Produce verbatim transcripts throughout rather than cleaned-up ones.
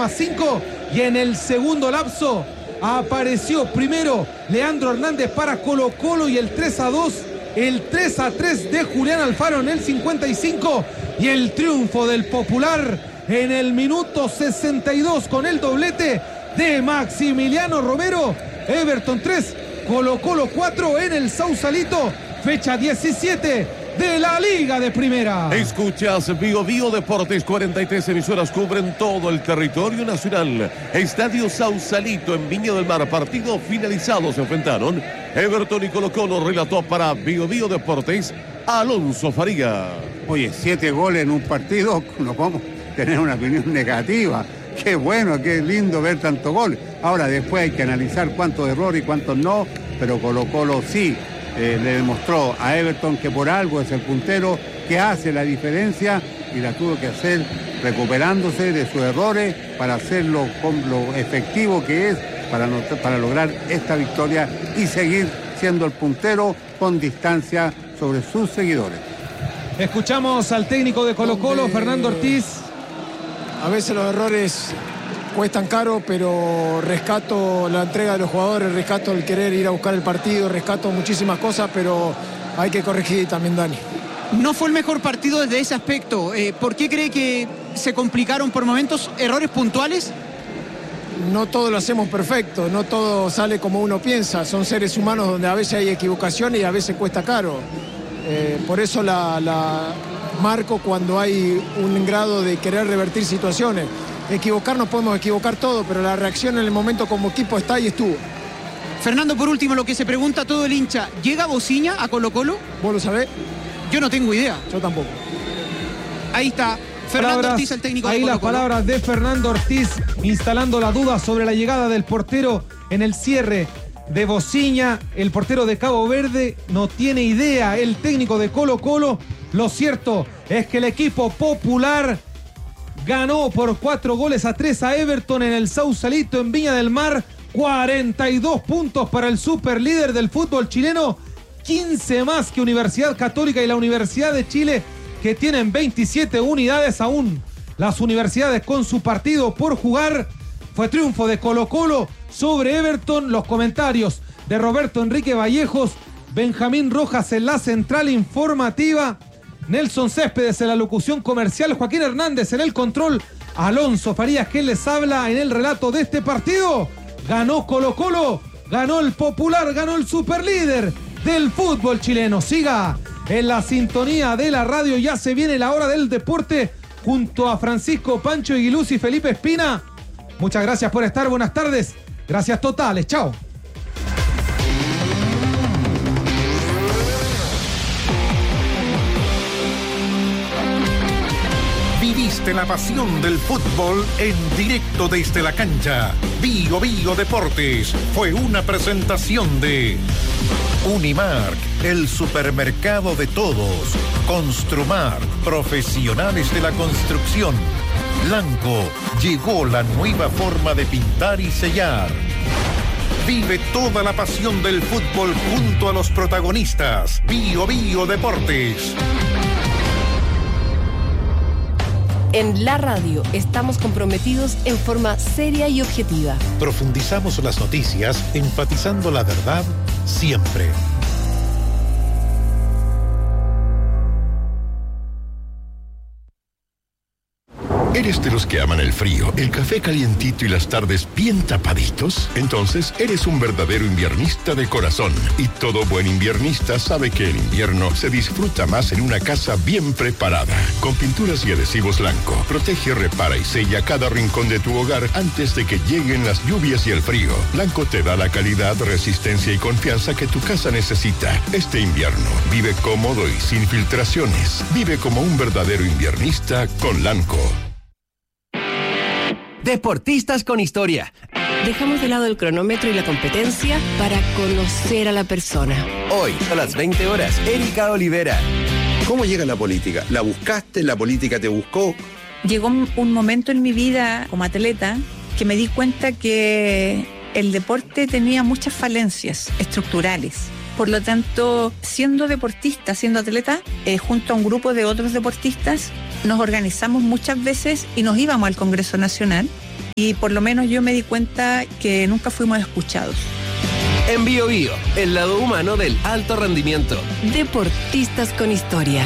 más cinco. Y en el segundo lapso apareció primero Leandro Hernández para Colo Colo y el tres a dos. El tres a tres de Julián Alfaro en el cincuenta y cinco. Y el triunfo del Popular en el minuto sesenta y dos con el doblete de Maximiliano Romero. Everton tres, Colo Colo cuatro en el Sausalito, fecha diecisiete de la Liga de Primera. Escuchas Bio Bio Deportes, cuarenta y tres emisoras cubren todo el territorio nacional. Estadio Sausalito en Viña del Mar, partido finalizado, se enfrentaron Everton y Colo Colo. Relató para Bio Bio Deportes Alonso Faría. Oye, siete goles en un partido, no podemos tener una opinión negativa. Qué bueno, qué lindo ver tanto gol. Ahora después hay que analizar cuántos errores y cuántos no, pero Colo Colo sí eh, le demostró a Everton que por algo es el puntero, que hace la diferencia y la tuvo que hacer recuperándose de sus errores para hacerlo con lo efectivo que es para, no, para lograr esta victoria y seguir siendo el puntero con distancia sobre sus seguidores. Escuchamos al técnico de Colo Colo, Fernando Ortiz. A veces los errores cuestan caro, pero rescato la entrega de los jugadores, rescato el querer ir a buscar el partido, rescato muchísimas cosas, pero hay que corregir también, Dani. No fue el mejor partido desde ese aspecto. Eh, ¿Por qué cree que se complicaron por momentos errores puntuales? No todo lo hacemos perfecto, no todo sale como uno piensa. Son seres humanos donde a veces hay equivocaciones y a veces cuesta caro. Eh, por eso la... la marco cuando hay un grado de querer revertir situaciones. Equivocarnos podemos equivocar todo, pero la reacción en el momento como equipo está y estuvo. Fernando, por último, lo que se pregunta todo el hincha, ¿llega Bociña a Colo Colo? ¿Vos lo sabés? Yo no tengo idea. Yo tampoco. Ahí está Fernando palabras, Ortiz, el técnico de ahí Colo las Colo. palabras de Fernando Ortiz instalando la duda sobre la llegada del portero en el cierre de Bociña. El portero de Cabo Verde no tiene idea. El técnico de Colo Colo. Lo cierto es que el equipo popular ganó por cuatro goles a tres a Everton en el Sausalito en Viña del Mar. cuarenta y dos puntos para el superlíder del fútbol chileno. quince más que Universidad Católica y la Universidad de Chile, que tienen veintisiete unidades aún. Las universidades con su partido por jugar. Fue triunfo de Colo Colo sobre Everton. Los comentarios de Roberto Enrique Vallejos, Benjamín Rojas en la central informativa, Nelson Céspedes en la locución comercial, Joaquín Hernández en el control, Alonso Farías quien les habla en el relato de este partido. Ganó Colo Colo, ganó el Popular, ganó el superlíder del fútbol chileno. Siga en la sintonía de la radio, ya se viene la hora del deporte junto a Francisco Pancho Aguiluz y Felipe Espina. Muchas gracias por estar, buenas tardes, gracias totales, chao. Viviste la pasión del fútbol en directo desde la cancha. Bio Bio Deportes fue una presentación de Unimark, el supermercado de todos. Construmar, profesionales de la construcción. Blanco, llegó la nueva forma de pintar y sellar. Vive toda la pasión del fútbol junto a los protagonistas. Bio Bio Deportes. En la radio estamos comprometidos en forma seria y objetiva. Profundizamos las noticias, enfatizando la verdad siempre. ¿Eres de los que aman el frío, el café calientito y las tardes bien tapaditos? Entonces eres un verdadero inviernista de corazón. Y todo buen inviernista sabe que el invierno se disfruta más en una casa bien preparada. Con pinturas y adhesivos Blanco, protege, repara y sella cada rincón de tu hogar antes de que lleguen las lluvias y el frío. Blanco te da la calidad, resistencia y confianza que tu casa necesita. Este invierno, vive cómodo y sin filtraciones. Vive como un verdadero inviernista con Blanco. Deportistas con historia. Dejamos de lado el cronómetro y la competencia para conocer a la persona. Hoy, a las veinte horas, Erika Olivera. ¿Cómo llega la política? ¿La buscaste? ¿La política te buscó? Llegó un momento en mi vida como atleta que me di cuenta que el deporte tenía muchas falencias estructurales. Por lo tanto, siendo deportista, siendo atleta, eh, junto a un grupo de otros deportistas, nos organizamos muchas veces y nos íbamos al Congreso Nacional y por lo menos yo me di cuenta que nunca fuimos escuchados. En Bio Bio, el lado humano del alto rendimiento. Deportistas con historia.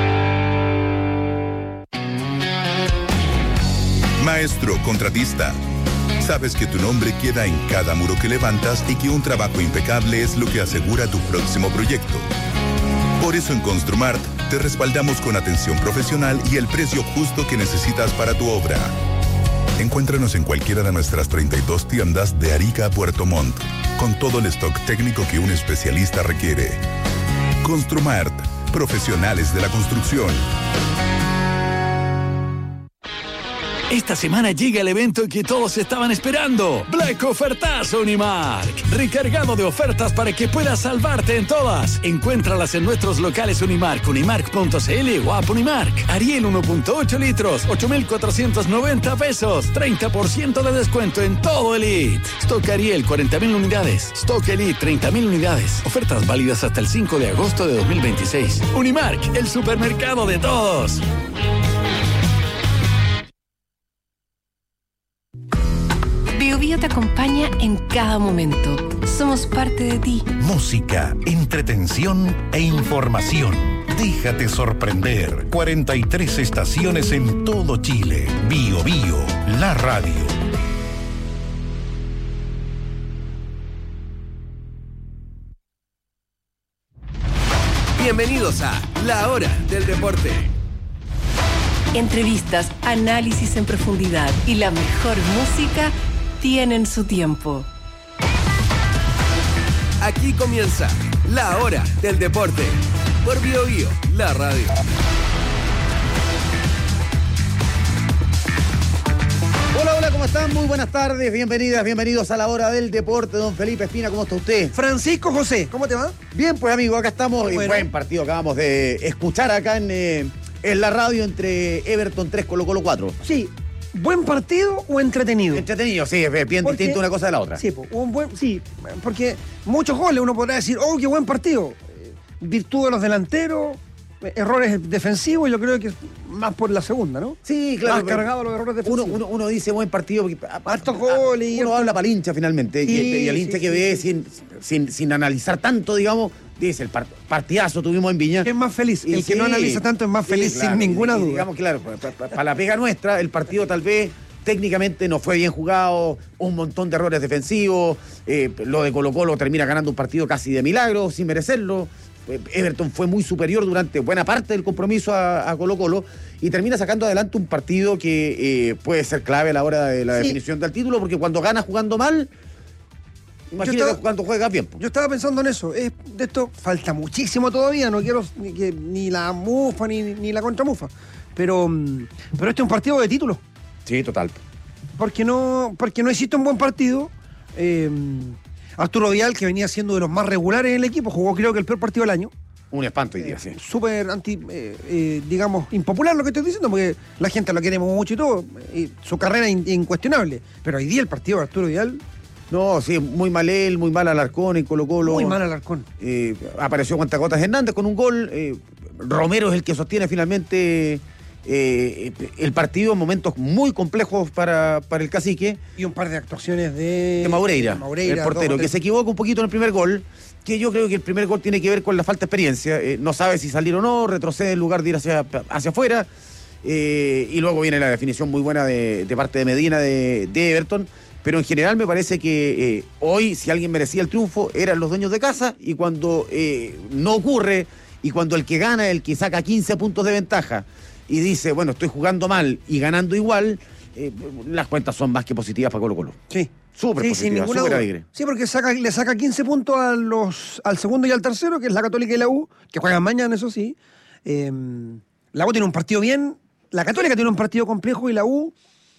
Maestro contratista. Sabes que tu nombre queda en cada muro que levantas y que un trabajo impecable es lo que asegura tu próximo proyecto. Por eso en Construmart te respaldamos con atención profesional y el precio justo que necesitas para tu obra. Encuéntranos en cualquiera de nuestras treinta y dos tiendas de Arica a Puerto Montt, con todo el stock técnico que un especialista requiere. Construmart, profesionales de la construcción. Esta semana llega el evento que todos estaban esperando. Black Ofertazo Unimark. Recargado de ofertas para que puedas salvarte en todas. Encuéntralas en nuestros locales Unimark, unimark punto c l o app Unimark. Ariel uno punto ocho litros, ocho mil cuatrocientos noventa pesos. treinta por ciento de descuento en todo Elite. Stock Ariel cuarenta mil unidades. Stock Elite treinta mil unidades. Ofertas válidas hasta el cinco de agosto de dos mil veintiséis. Unimark, el supermercado de todos. Bio Bio te acompaña en cada momento. Somos parte de ti. Música, entretención e información. Déjate sorprender. cuarenta y tres estaciones en todo Chile. Bio Bio, la radio. Bienvenidos a La Hora del Deporte. Entrevistas, análisis en profundidad y la mejor música tienen su tiempo. Aquí comienza La Hora del Deporte por Bio Bio, la radio. Hola, hola, ¿cómo están? Muy buenas tardes, bienvenidas, bienvenidos a La Hora del Deporte. Don Felipe Espina, ¿cómo está usted? Francisco José, ¿cómo te va? Bien, pues amigo, acá estamos. Bueno. Buen partido acabamos de escuchar acá en, eh, en la radio entre Everton tres, Colo Colo cuatro. Sí. ¿Buen partido o entretenido? Entretenido, sí, es bien porque, distinto una cosa de la otra. Sí, un buen, sí, porque muchos goles uno podrá decir, oh, qué buen partido. Virtud de los delanteros, errores defensivos, y yo creo que es más por la segunda, ¿no? Sí, claro. Más cargado los errores defensivos. Uno, uno, uno dice buen partido porque hartos goles. Uno habla para el hincha finalmente. Sí, y, y el hincha sí, que sí, ve sí. Sin, sin, sin analizar tanto, digamos, dice el partidazo tuvimos en Viña. Es más feliz. El sí, que no analiza tanto es más sí, feliz, claro, sin ninguna y, duda. Digamos, claro, para, para, para la pega nuestra, el partido tal vez técnicamente no fue bien jugado, un montón de errores defensivos, eh, lo de Colo Colo termina ganando un partido casi de milagro, sin merecerlo. Everton fue muy superior durante buena parte del compromiso a, a Colo Colo y termina sacando adelante un partido que eh, puede ser clave a la hora de la sí. definición del título, porque cuando gana jugando mal, imagínate cuando juega bien. Yo estaba pensando en eso, es, de esto falta muchísimo todavía, no quiero ni, que, ni la mufa ni, ni la contramufa, pero, pero este es un partido de título. Sí, total. Porque no, porque no existe un buen partido. Eh, Arturo Vidal, que venía siendo de los más regulares en el equipo, jugó creo que el peor partido del año. Un espanto hoy día, eh, sí. Súper anti, eh, eh, digamos, impopular lo que estoy diciendo, porque la gente lo quiere mucho y todo, y su carrera es in, incuestionable. Pero hoy día el partido de Arturo Vidal... No, sí, muy mal él, muy mal Alarcón en Colo Colo. Muy mal Alarcón. Eh, apareció Cuentagotas Hernández con un gol. Eh, Romero es el que sostiene finalmente... Eh, el partido en momentos muy complejos para, para el Cacique. Y un par de actuaciones de, de Maureira, de Maureira, el portero, que se equivoca un poquito en el primer gol, que yo creo que el primer gol tiene que ver con la falta de experiencia. Eh, no sabe si salir o no, retrocede en lugar de ir hacia, hacia afuera. Eh, y luego viene la definición muy buena de, de parte de Medina de, de Everton. Pero en general me parece que eh, hoy, si alguien merecía el triunfo, eran los dueños de casa. Y cuando eh, no ocurre, y cuando el que gana, el que saca quince puntos de ventaja, y dice, bueno, estoy jugando mal y ganando igual, eh, las cuentas son más que positivas para Colo Colo. Sí. Súper sí, positivas, súper alegre. Sí, porque saca, le saca quince puntos a los, al segundo y al tercero, que es la Católica y la U, que juegan mañana, eso sí. Eh, la U tiene un partido bien, la Católica tiene un partido complejo y la U...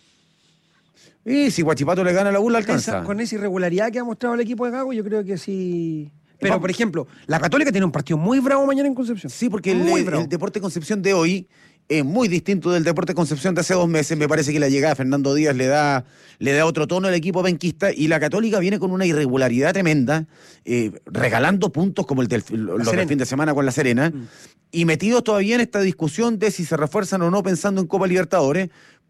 Y si Huachipato le gana a la U, la alcanza. Esa, con esa irregularidad que ha mostrado el equipo de Gago, yo creo que sí... Pero, por ejemplo, la Católica tiene un partido muy bravo mañana en Concepción. Sí, porque el, el Deporte Concepción de hoy es muy distinto del Deporte Concepción de hace dos meses. Me parece que la llegada de Fernando Díaz le da, le da otro tono al equipo benquista, y la Católica viene con una irregularidad tremenda, eh, regalando puntos como el del, los del fin de semana con La Serena, mm. y metidos todavía en esta discusión de si se refuerzan o no pensando en Copa Libertadores,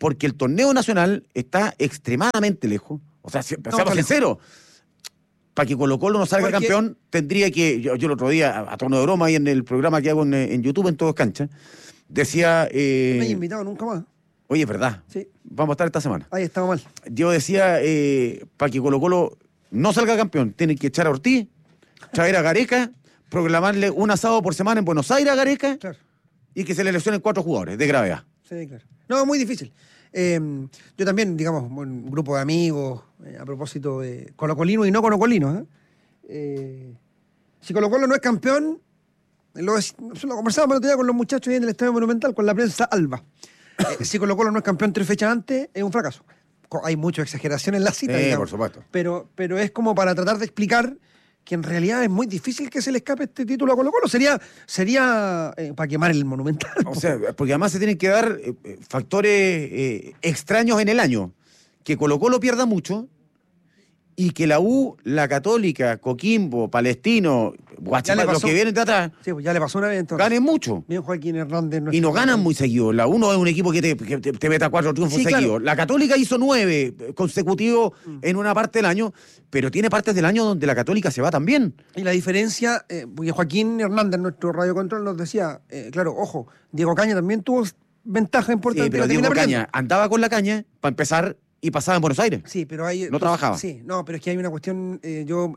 porque el torneo nacional está extremadamente lejos. O sea, si, No, seamos está sinceros, para que Colo Colo no salga Porque- campeón, tendría que, yo, yo el otro día, a, a tono de broma, ahí en el programa que hago en, en YouTube, en Todos Canchas, decía, eh, No me he invitado nunca más. oye, es verdad, Sí. vamos a estar esta semana. Ahí estaba mal. Yo decía, eh, para que Colo Colo no salga campeón, tienen que echar a Ortiz, traer a Gareca, proclamarle un asado por semana en Buenos Aires a Gareca Claro. y que se le lesionen cuatro jugadores de gravedad. Sí, claro. No, muy difícil. Eh, yo también, digamos, un grupo de amigos, eh, a propósito de colocolinos y no colocolinos. ¿eh? Eh, si Colo Colo no es campeón, lo, es- lo conversábamos el otro día con los muchachos ahí en el Estadio Monumental, con la prensa Alba. Eh, si Colo Colo no es campeón tres fechas antes, es un fracaso. Co- Hay mucha exageración en la cita, Eh, digamos. por supuesto. Pero, pero es como para tratar de explicar que en realidad es muy difícil que se le escape este título a Colo Colo. Sería, sería eh, para quemar el Monumental. O sea, porque además se tienen que dar eh, eh, factores eh, extraños en el año. Que Colo Colo pierda mucho y que la U, la Católica, Coquimbo, Palestino, Guachipato, los pasó. que vienen de atrás, Sí, pues ya le pasó una vez entonces. ganen mucho. Bien Joaquín Hernández. Y nuestro- no ganan muy seguido. La U no es un equipo que te, que te, te meta cuatro triunfos Sí, claro. seguidos. La Católica hizo nueve consecutivos en una parte del año, pero tiene partes del año donde la Católica se va también. Y la diferencia, eh, porque Joaquín Hernández, nuestro radiocontrol, nos decía, eh, claro, ojo, Diego Caña también tuvo ventaja importante. Sí, pero la Diego termina Caña perdiendo. andaba con la caña para empezar y pasaba en Buenos Aires. Sí, pero hay... No trabajaba. Sí, no, pero es que hay una cuestión, eh, yo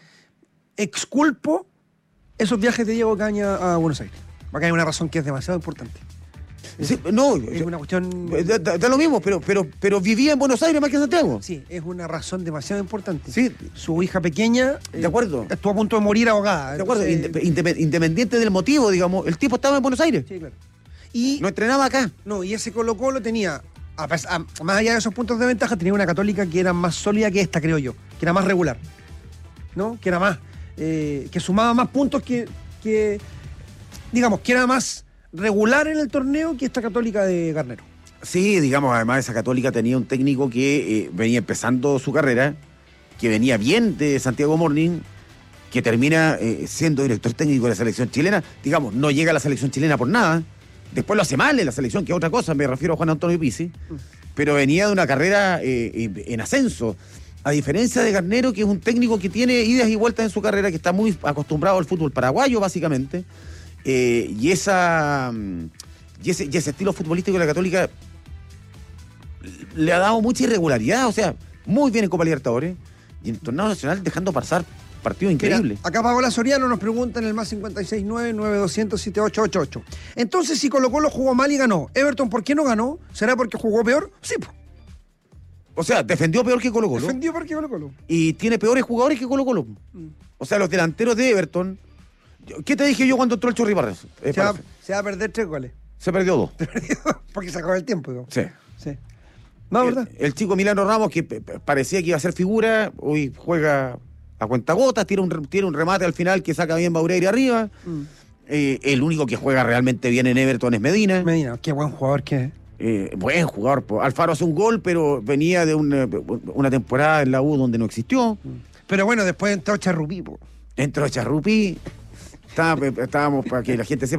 exculpo esos viajes de Diego Caña a Buenos Aires. Porque hay una razón que es demasiado importante. Sí, no, Es una cuestión... da, da- da lo mismo, pero, pero, pero vivía en Buenos Aires más que en Santiago. Sí, es una razón demasiado importante. Sí. Su hija pequeña... eh, De acuerdo. Estuvo a punto de morir ahogada. De acuerdo, entonces- Inde- indep- independiente del motivo, digamos, el tipo estaba en Buenos Aires. Sí, claro. Y, No entrenaba acá. no, y ese Colo Colo tenía, a pes- a- más allá de esos puntos de ventaja, tenía una Católica que era más sólida que esta, creo yo. Que era más regular. ¿No? Que era más... eh, que sumaba más puntos que, que... Digamos, que era más regular en el torneo que esta Católica de Garnero. Sí, digamos, además esa Católica tenía un técnico que eh, venía empezando su carrera, que venía bien de Santiago Morning, que termina eh, siendo director técnico de la selección chilena. Digamos, no llega a la selección chilena por nada. Después lo hace mal en la selección, que es otra cosa, me refiero a Juan Antonio Pizzi. Pero venía de una carrera eh, en ascenso. A diferencia de Garnero, que es un técnico que tiene idas y vueltas en su carrera, que está muy acostumbrado al fútbol paraguayo, básicamente. Eh, y esa mm, y ese, y ese estilo futbolístico de la Católica le ha dado mucha irregularidad, o sea, muy bien en Copa Libertadores y en el torneo nacional dejando pasar partidos increíbles. Mira, acá Paola Soriano nos pregunta en el más cincuenta y seis nueve, nueve dos cero cero, siete ocho ocho ocho. Entonces, si Colo Colo jugó mal y ganó, Everton, ¿por qué no ganó? ¿Será porque jugó peor? Sí, po. O sea, defendió peor que Colo Colo Defendió porque Colo Colo. y tiene peores jugadores que Colo Colo. O sea, los delanteros de Everton. ¿Qué te dije yo cuando entró el Chorri Barres? Eh, Se va, parece. se va a perder tres goles. Se perdió dos. Porque se acabó el tiempo. Digo. Sí. Sí. No, ¿verdad? El, el chico Milano Ramos, que p- p- parecía que iba a ser figura, hoy juega a cuentagotas, tiene un, re- tiene un remate al final que saca bien Baureiri arriba. Mm. Eh, el único que juega realmente bien en Everton es Medina. Medina, qué buen jugador que es. Eh, buen jugador. po. Alfaro hace un gol, pero venía de una, una temporada en la U donde no existió. Pero bueno, después entró Charrupí, po. Entró Charrupi. Está- estábamos, para que la gente sepa,